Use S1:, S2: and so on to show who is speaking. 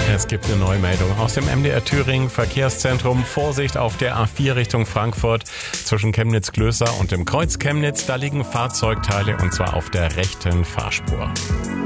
S1: Es gibt eine Neumeldung aus dem MDR Thüringen Verkehrszentrum. Vorsicht auf der A4 Richtung Frankfurt zwischen Chemnitz-Klößer und dem Kreuz Chemnitz. Da liegen Fahrzeugteile und zwar auf der rechten Fahrspur.